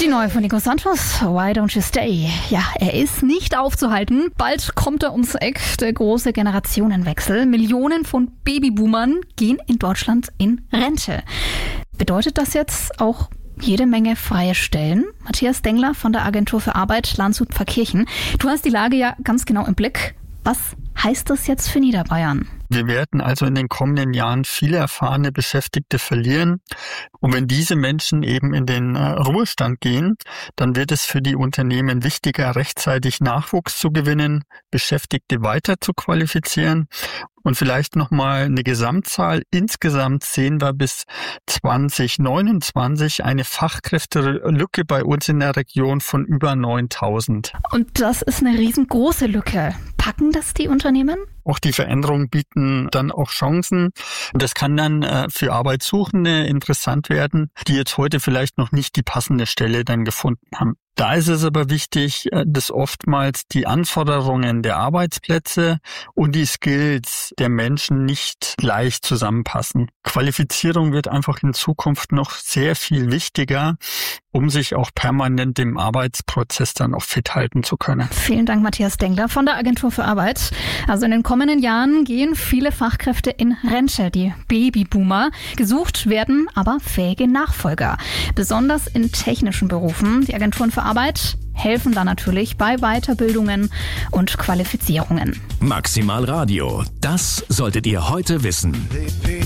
Die neue von Nico Santos, Why Don't You Stay? Ja, er ist nicht aufzuhalten. Bald kommt er ums Eck, der große Generationenwechsel. Millionen von Babyboomern gehen in Deutschland in Rente. Bedeutet das jetzt auch jede Menge freie Stellen? Matthias Dengler von der Agentur für Arbeit Landshut-Pfarrkirchen. Du hast die Lage ja ganz genau im Blick. Was heißt das jetzt für Niederbayern? Wir werden also in den kommenden Jahren viele erfahrene Beschäftigte verlieren. Und wenn diese Menschen eben in den Ruhestand gehen, dann wird es für die Unternehmen wichtiger, rechtzeitig Nachwuchs zu gewinnen, Beschäftigte weiter zu qualifizieren. Und vielleicht nochmal eine Gesamtzahl. Insgesamt sehen wir bis 2029 eine Fachkräftelücke bei uns in der Region von über 9.000. Und das ist eine riesengroße Lücke. Packen das die Unternehmen? Auch die Veränderungen bieten dann auch Chancen. Und das kann dann für Arbeitssuchende interessant werden, die jetzt heute vielleicht noch nicht die passende Stelle dann gefunden haben. Da ist es aber wichtig, dass oftmals die Anforderungen der Arbeitsplätze und die Skills der Menschen nicht gleich zusammenpassen. Qualifizierung wird einfach in Zukunft noch sehr viel wichtiger, um sich auch permanent im Arbeitsprozess dann auch fit halten zu können. Vielen Dank, Matthias Dengler von der Agentur für Arbeit. Also in den kommenden Jahren gehen viele Fachkräfte in Rente, die Babyboomer. Gesucht werden aber fähige Nachfolger, besonders in technischen Berufen. Die Agenturen für Arbeit helfen da natürlich bei Weiterbildungen und Qualifizierungen. Maximal Radio, das solltet ihr heute wissen.